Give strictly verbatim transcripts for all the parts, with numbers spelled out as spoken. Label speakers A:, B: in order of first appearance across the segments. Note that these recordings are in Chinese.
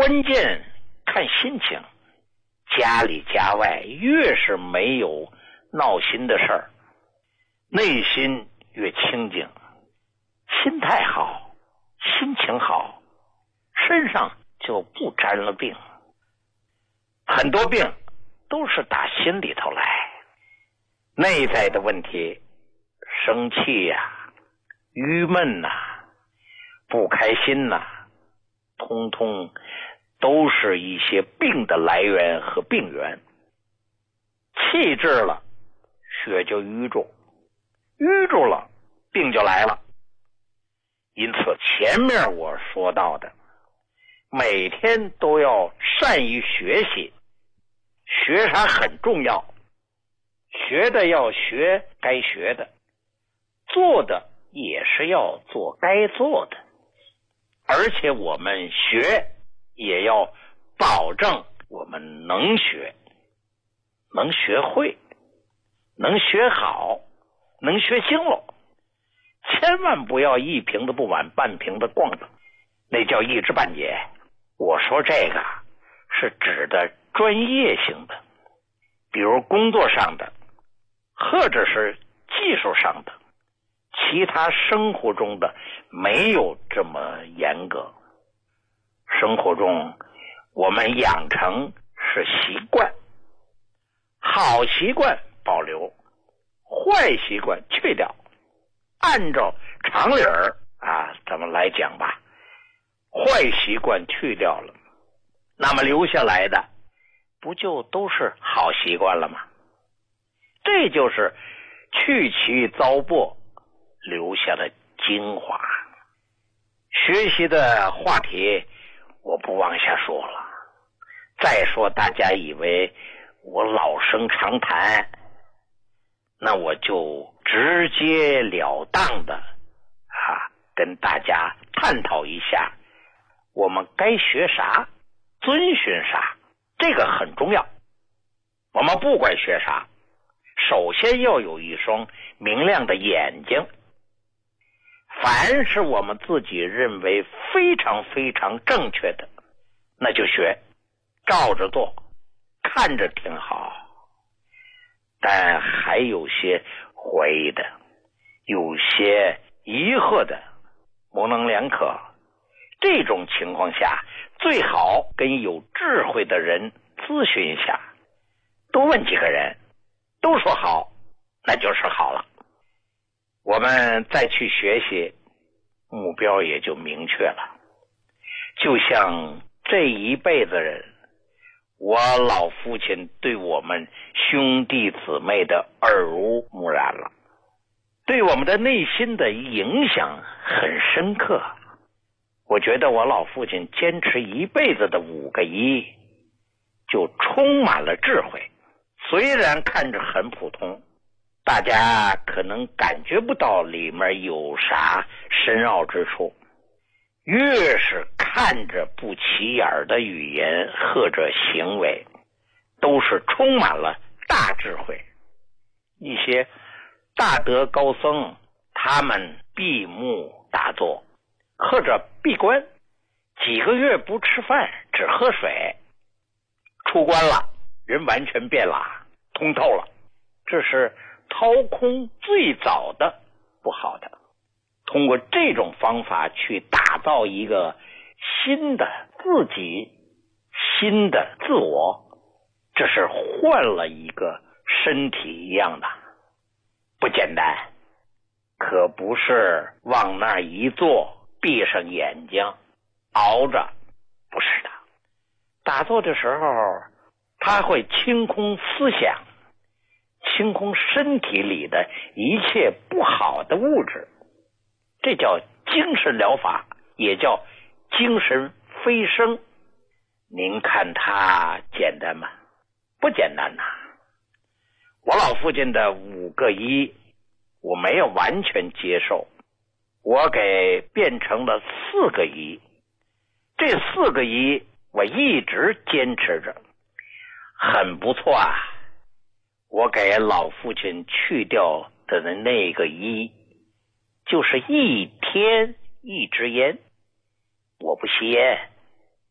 A: 关键看心情，家里家外越是没有闹心的事儿，内心越清静，心态好，心情好，身上就不沾了病。很多病都是打心里头来，内在的问题，生气呀、啊、郁闷呐、啊、不开心呐、啊，通通都是一些病的来源和病源。气滞了，血就瘀住，淤住了，病就来了。因此前面我说到的，每天都要善于学习，学啥很重要，学的要学该学的，做的也是要做该做的，而且我们学也要保证我们能学，能学会，能学好，能学精了，千万不要一瓶子不满半瓶子逛着，那叫一知半解。我说这个是指的专业性的，比如工作上的，或者是技术上的，其他生活中的没有这么严格。生活中我们养成是习惯，好习惯保留，坏习惯去掉，按照常理儿啊，咱们来讲吧，坏习惯去掉了，那么留下来的不就都是好习惯了吗？这就是去其糟粕，留下的精华。学习的话题我不往下说了，再说大家以为我老生常谈，那我就直截了当的啊，跟大家探讨一下我们该学啥，遵循啥，这个很重要。我们不管学啥，首先要有一双明亮的眼睛。凡是我们自己认为非常非常正确的，那就学，照着做，看着挺好。但还有些怀疑的，有些疑惑的，模棱两可。这种情况下，最好跟有智慧的人咨询一下，多问几个人，都说好，那就是好了。我们再去学习，目标也就明确了。就像这一辈子人，我老父亲对我们兄弟姊妹的耳濡目染了，对我们的内心的影响很深刻。我觉得我老父亲坚持一辈子的五个一，就充满了智慧。虽然看着很普通，大家可能感觉不到里面有啥深奥之处，越是看着不起眼的语言或者行为，都是充满了大智慧。一些大德高僧，他们闭目打坐或者闭关，几个月不吃饭只喝水，出关了，人完全变了，通透了。这是掏空最早的不好的，通过这种方法去打造一个新的自己，新的自我，这是换了一个身体一样的，不简单，可不是往那儿一坐，闭上眼睛熬着，不是的。打坐的时候，他会清空思想，清空身体里的一切不好的物质，这叫精神疗法，也叫精神飞升。您看它简单吗？不简单呐。我老父亲的五个一，我没有完全接受，我给变成了四个一。这四个一我一直坚持着，很不错啊。我给老父亲去掉的那个一，就是一天一支烟，我不吸烟，承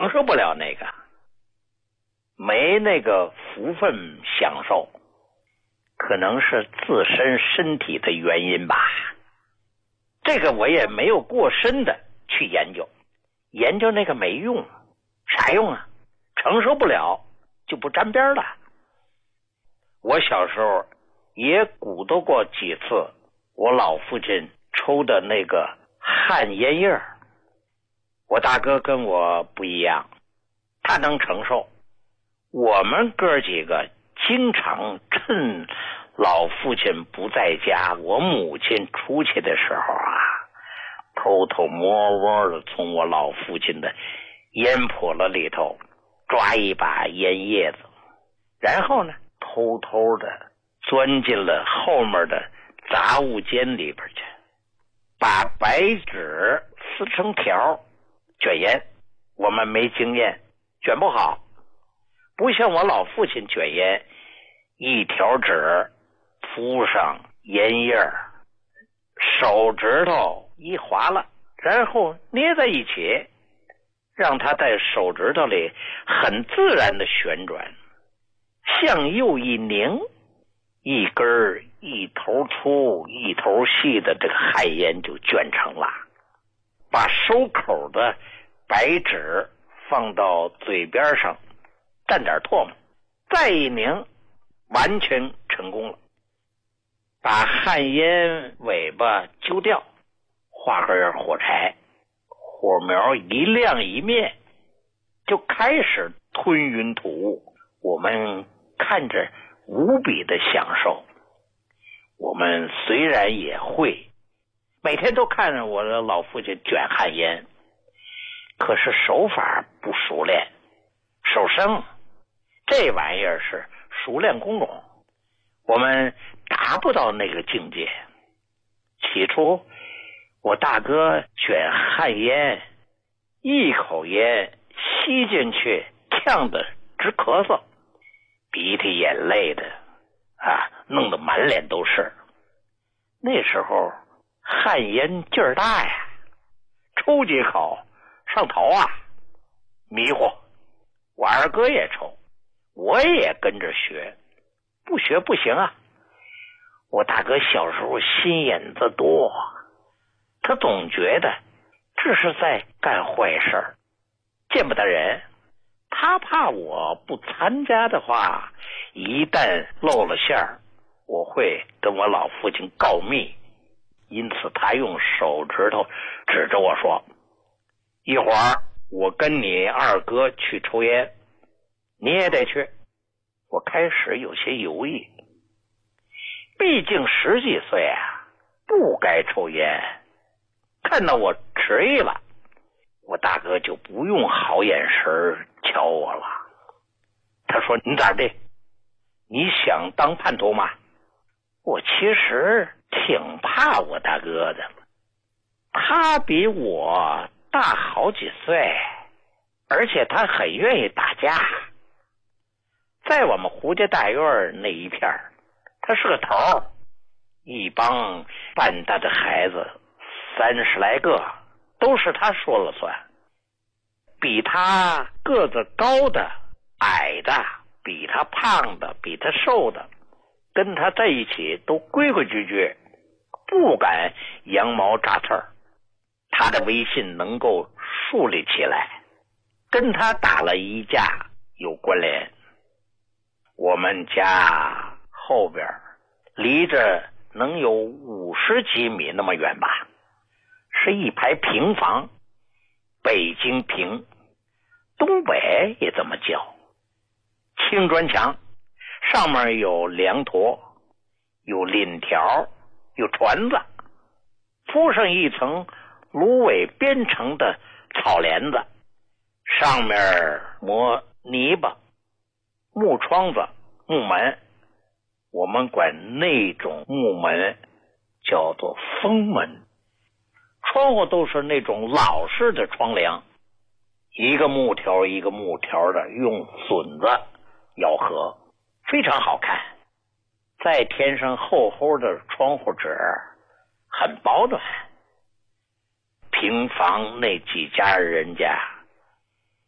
A: 承受不了那个，没那个福分享受，可能是自身身体的原因吧。这个我也没有过深的去研究，研究那个没用，啥用啊？承受不了就不沾边了。我小时候也鼓捣过几次我老父亲抽的那个旱烟叶，我大哥跟我不一样，他能承受。我们哥几个经常趁老父亲不在家，我母亲出去的时候啊，偷偷摸摸的从我老父亲的烟笸箩里头抓一把烟叶子，然后呢偷偷的钻进了后面的杂物间里边去，把白纸撕成条卷烟。我们没经验，卷不好，不像我老父亲卷烟，一条纸铺上烟叶，手指头一划了，然后捏在一起，让它在手指头里很自然的旋转，向右一拧，一根一头粗一头细的这个旱烟就卷成了。把收口的白纸放到嘴边上蘸点唾沫，再一拧，完全成功了。把旱烟尾巴揪掉，画根火柴，火苗一亮一灭，就开始吞云吐雾。我们看着无比的享受。我们虽然也会每天都看着我的老父亲卷旱烟，可是手法不熟练，手生这玩意儿是熟练工种，我们达不到那个境界。起初我大哥卷旱烟，一口烟吸进去呛得直咳嗽，鼻涕眼泪的啊，弄得满脸都是。那时候旱烟劲儿大呀，抽几口上头啊，迷糊。我二哥也抽，我也跟着学，不学不行啊。我大哥小时候心眼子多，他总觉得这是在干坏事儿，见不得人。他怕我不参加的话，一旦露了馅儿，我会跟我老父亲告密。因此他用手指头指着我说，一会儿我跟你二哥去抽烟，你也得去。我开始有些犹豫，毕竟十几岁啊，不该抽烟。看到我迟疑了，我大哥就不用好眼神瞧我了。他说，你咋的？你想当叛徒吗？我其实挺怕我大哥的，他比我大好几岁，而且他很愿意打架。在我们胡家大院那一片，他是个头，一帮办他的孩子三十来个，都是他说了算。比他个子高的、矮的，比他胖的、比他瘦的，跟他在一起都规规矩矩，不敢羊毛扎刺儿。他的威信能够树立起来，跟他打了一架有关联。我们家后边离着能有五十几米那么远吧，是一排平房，北京平，东北也这么叫，青砖墙，上面有梁坨，有檩条，有船子，铺上一层芦苇编成的草帘子，上面磨泥巴，木窗子，木门。我们管那种木门叫做封门，窗户都是那种老式的窗梁，一个木条一个木条的用榫子咬合，非常好看。再添上厚厚的窗户纸，很保暖。平房那几家人家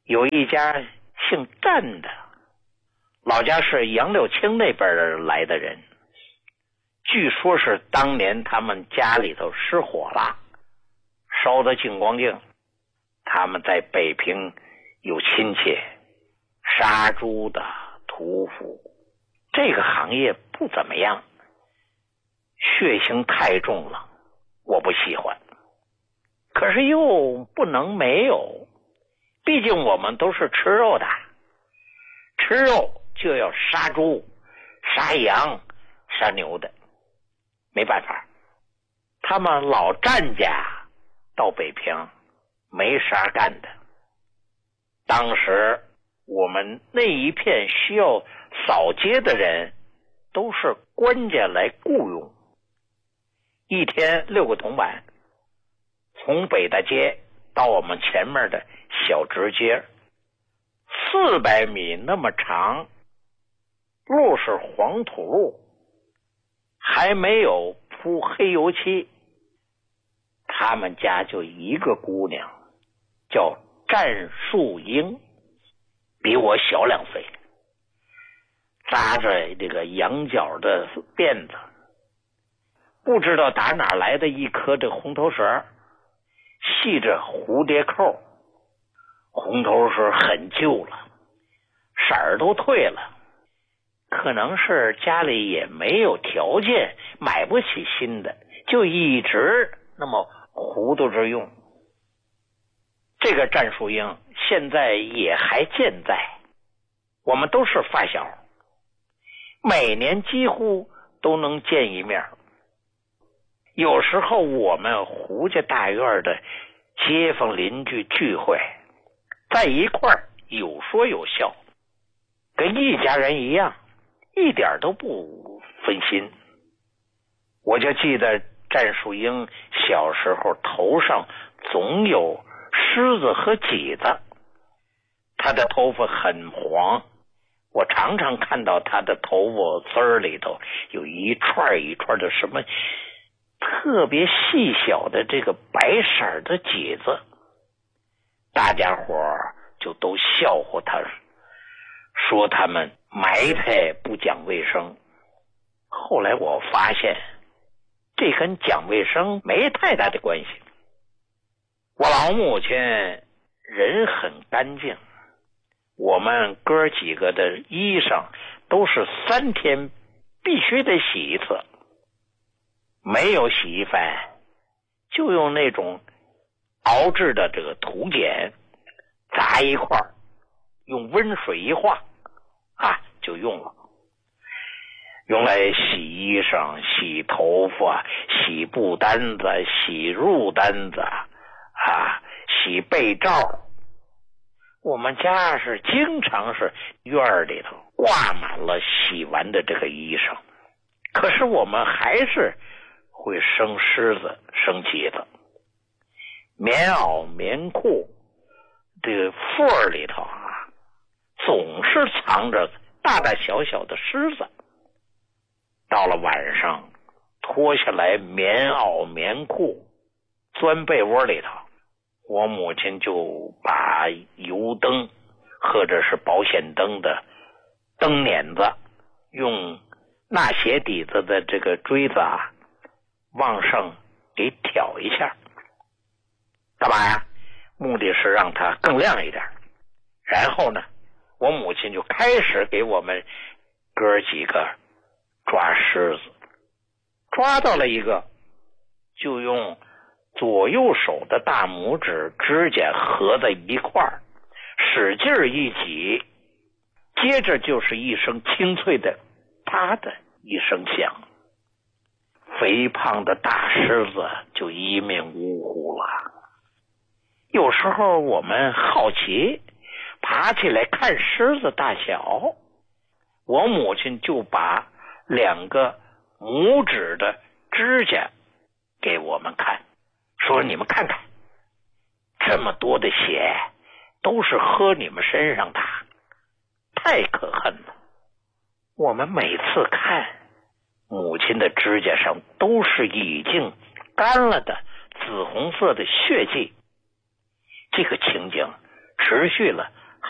A: 有一家姓战的，老家是杨柳青那边来的人，据说是当年他们家里头失火了，烧得净光净。他们在北平有亲戚，杀猪的、屠夫，这个行业不怎么样，血腥太重了，我不喜欢。可是又不能没有，毕竟我们都是吃肉的，吃肉就要杀猪、杀羊、杀牛的，没办法。他们老战家到北平没啥干的。当时我们那一片需要扫街的人都是官家来雇佣，一天六个铜板，从北大街到我们前面的小直街，四百米那么长，路是黄土路，还没有铺黑油漆。他们家就一个姑娘，叫战树英，比我小两岁，扎着这个羊角的辫子，不知道打哪来的一颗这红头绳，系着蝴蝶扣，红头绳很旧了，色儿都褪了，可能是家里也没有条件买不起新的，就一直那么糊涂着用。这个战树英现在也还健在，我们都是发小，每年几乎都能见一面。有时候我们胡家大院的街坊邻居聚会，在一块儿有说有笑，跟一家人一样，一点都不分心。我就记得战树英小时候头上总有虱子和挤子，她的头发很黄，我常常看到她的头发丝儿里头有一串一串的什么特别细小的这个白色的挤子，大家伙就都笑话她，说他们埋汰不讲卫生。后来我发现这跟讲卫生没太大的关系。我老母亲人很干净，我们哥几个的衣裳都是三天必须得洗一次，没有洗衣粉就用那种熬制的这个土碱砸一块，用温水一化啊就用了，用来洗衣裳、洗头发、洗布单子、洗褥单子啊，洗被罩。我们家是经常是院里头挂满了洗完的这个衣裳，可是我们还是会生虱子、生挤子。棉袄、棉裤这个缝里头啊，总是藏着大大小小的虱子。到了晚上，脱下来棉袄、棉裤，钻被窝里头，我母亲就把油灯或者是保险灯的灯捻子，用纳鞋底子的这个锥子啊，往上给挑一下。干嘛呀？目的是让它更亮一点。然后呢，我母亲就开始给我们哥几个抓虱子，抓到了一个，就用左右手的大拇指指甲合在一块儿，使劲一挤，接着就是一声清脆的啪的一声响，肥胖的大虱子就一命呜呼了。有时候我们好奇，爬起来看虱子大小，我母亲就把两个拇指的指甲给我们看，说你们看看，这么多的血都是喝你们身上的，太可恨了。我们每次看母亲的指甲上都是已经干了的紫红色的血迹。这个情景持续了